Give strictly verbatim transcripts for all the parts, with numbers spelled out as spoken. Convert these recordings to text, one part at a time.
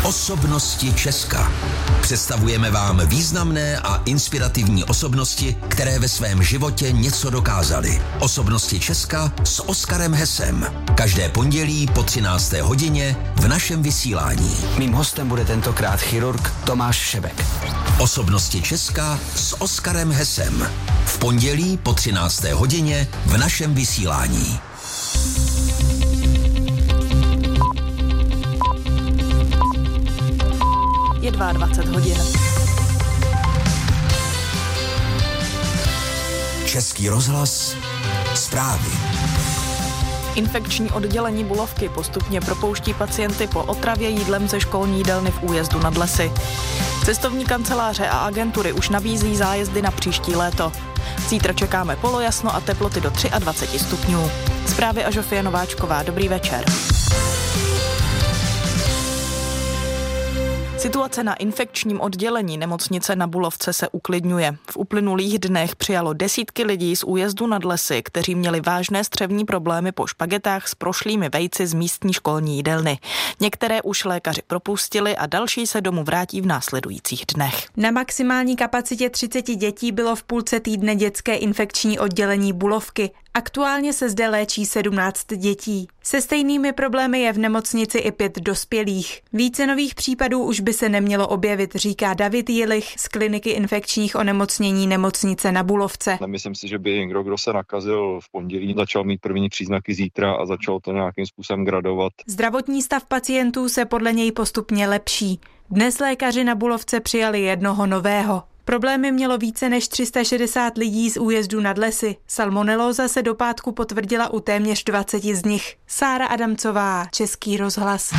Osobnosti Česka. Představujeme vám významné a inspirativní osobnosti, které ve svém životě něco dokázaly. Osobnosti Česka s Oskarem Hesem. Každé pondělí po třinácté hodině v našem vysílání. Mým hostem bude tentokrát chirurg Tomáš Šebek. Osobnosti Česka s Oskarem Hesem. V pondělí po třinácté hodině v našem vysílání. Je dvacet dva hodin. Český rozhlas, zprávy. Infekční oddělení Bulovky postupně propouští pacienty po otravě jídlem ze školní jídelny v Újezdu nad Lesy. Cestovní kanceláře a agentury už nabízí zájezdy na příští léto. Zítra čekáme polojasno a teploty do dvacet tři stupňů. Zprávy a Žofie Nováčková. Dobrý večer. Situace na infekčním oddělení nemocnice na Bulovce se uklidňuje. V uplynulých dnech přijalo desítky lidí z Újezdu nad Lesy, kteří měli vážné střevní problémy po špagetách s prošlými vejci z místní školní jídelny. Některé už lékaři propustili a další se domů vrátí v následujících dnech. Na maximální kapacitě třicet dětí bylo v půlce týdne dětské infekční oddělení Bulovky. Aktuálně se zde léčí sedmnáct dětí. Se stejnými problémy je v nemocnici i pět dospělých. Více nových případů už by se nemělo objevit, říká David Jilich z kliniky infekčních onemocnění nemocnice na Bulovce. Nemyslím si, že by někdo, kdo se nakazil v pondělí, začal mít první příznaky zítra a začal to nějakým způsobem gradovat. Zdravotní stav pacientů se podle něj postupně lepší. Dnes lékaři na Bulovce přijali jednoho nového. Problémy mělo více než tři sta šedesát lidí z Újezdu nad Lesy. Salmonelóza se do pátku potvrdila u téměř dvaceti z nich. Sára Adamcová, Český rozhlas.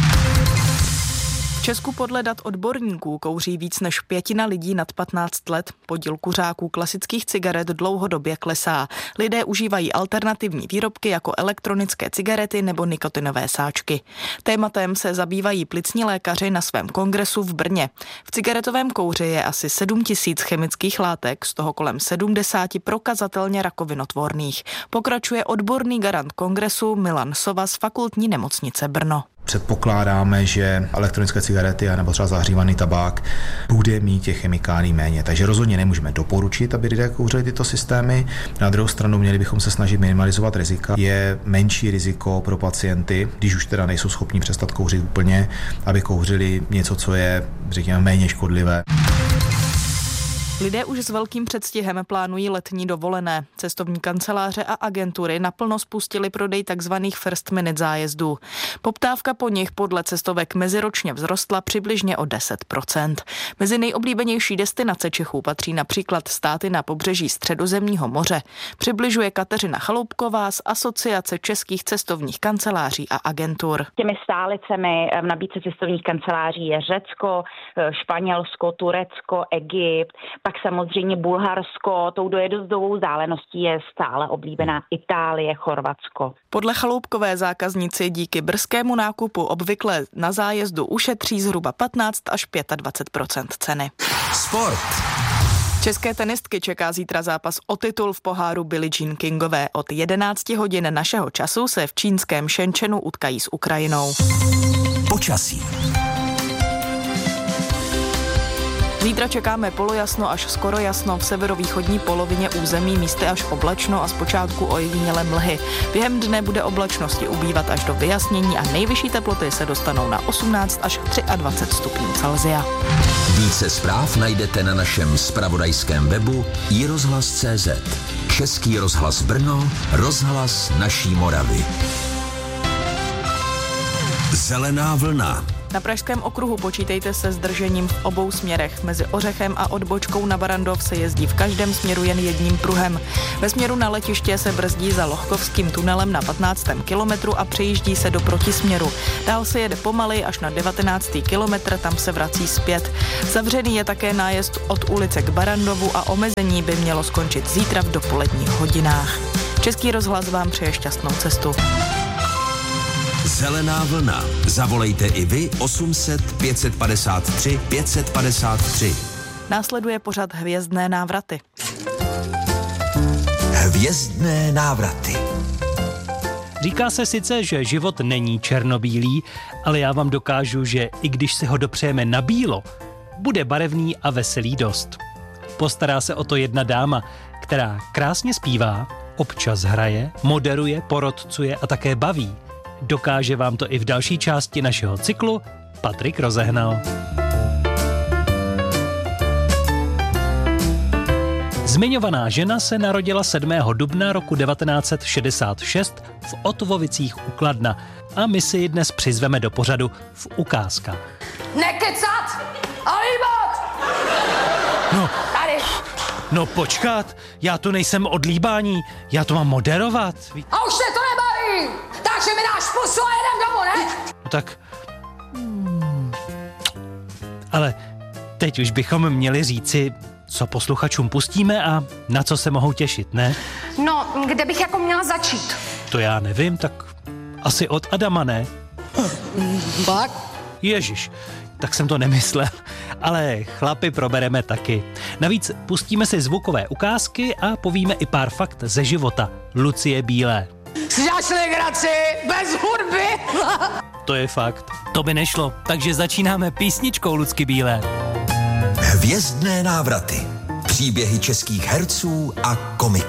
V Česku podle dat odborníků kouří víc než pětina lidí nad patnáct let. Podíl kuřáků klasických cigaret dlouhodobě klesá. Lidé užívají alternativní výrobky jako elektronické cigarety nebo nikotinové sáčky. Tématem se zabývají plicní lékaři na svém kongresu v Brně. V cigaretovém kouři je asi sedm tisíc chemických látek, z toho kolem sedmdesát prokazatelně rakovinotvorných. Pokračuje odborný garant kongresu Milan Sova z Fakultní nemocnice Brno. Předpokládáme, že elektronické cigarety a nebo třeba zahřívaný tabák bude mít těch chemikálií méně. Takže rozhodně nemůžeme doporučit, aby lidé kouřili tyto systémy. Na druhou stranu měli bychom se snažit minimalizovat rizika. Je menší riziko pro pacienty, když už teda nejsou schopni přestat kouřit úplně, aby kouřili něco, co je, řekněme, méně škodlivé. Lidé už s velkým předstihem plánují letní dovolené. Cestovní kanceláře a agentury naplno spustily prodej takzvaných first minute zájezdů. Poptávka po nich podle cestovek meziročně vzrostla přibližně o deset procent. Mezi nejoblíbenější destinace Čechů patří například státy na pobřeží Středozemního moře. Přibližuje Kateřina Chaloupková z Asociace českých cestovních kanceláří a agentur. Těmi stálicemi v nabídce cestovních kanceláří je Řecko, Španělsko, Turecko, Egypt, pak samozřejmě Bulharsko, tou dojezdovou vzdáleností je stále oblíbená Itálie, Chorvatsko. Podle Chaloupkové zákazníci díky brzkému nákupu obvykle na zájezdu ušetří zhruba patnáct až dvacet pět procent ceny. Sport. České tenistky čeká zítra zápas o titul v poháru Billie Jean Kingové. Od jedenácti hodin našeho času se v čínském Shenzhenu utkají s Ukrajinou. Počasí. Zítra čekáme polojasno až skoro jasno, v severovýchodní polovině území místy až oblačno a zpočátku ojedinělé mlhy. Během dne bude oblačnosti ubývat až do vyjasnění a nejvyšší teploty se dostanou na osmnáct až dvacet tři stupňů Celsia. Více zpráv najdete na našem zpravodajském webu i rozhlas tečka cé zet. Český rozhlas Brno, rozhlas naší Moravy. Zelená vlna. Na Pražském okruhu počítejte se zdržením v obou směrech. Mezi Ořechem a odbočkou na Barandov se jezdí v každém směru jen jedním pruhem. Ve směru na letiště se brzdí za Lohkovským tunelem na patnáctém kilometru a přejíždí se do protisměru. Dál se jede pomaly až na devatenáctý kilometr, tam se vrací zpět. Zavřený je také nájezd od ulice k Barandovu a omezení by mělo skončit zítra v dopoledních hodinách. Český rozhlas vám přeje šťastnou cestu. Zelená vlna. Zavolejte i vy osm set pět set padesát tři pět set padesát tři. Následuje pořad Hvězdné návraty. Hvězdné návraty. Říká se sice, že život není černobílý, ale já vám dokážu, že i když si ho dopřejeme na bílo, bude barevný a veselý dost. Postará se o to jedna dáma, která krásně zpívá, občas hraje, moderuje, porodcuje a také baví. Dokáže vám to i v další části našeho cyklu Patrik Rozehnal. Zmiňovaná žena se narodila sedmého dubna roku devatenáct set šedesát šest v Otvovicích u Kladna a my si ji dnes přizveme do pořadu v Ukázkách. Nekecat! A líbat! No, Tady! no počkat, já tu nejsem od líbání, já to mám moderovat. A už se to nebaví! Takže mi dáš pusu a jedem domů, ne? No tak... Hmm. Ale teď už bychom měli říci, co posluchačům pustíme a na co se mohou těšit, ne? No, kde bych jako měla začít? To já nevím, tak asi od Adama, ne? Fakt? Ježiš, tak jsem to nemyslel. Ale chlapy probereme taky. Navíc pustíme si zvukové ukázky a povíme i pár fakt ze života Lucie Bílé. Si děláš legraci bez hudby? To je fakt. To by nešlo, takže začínáme písničkou Lucky Bílé. Hvězdné návraty. Příběhy českých herců a komiků.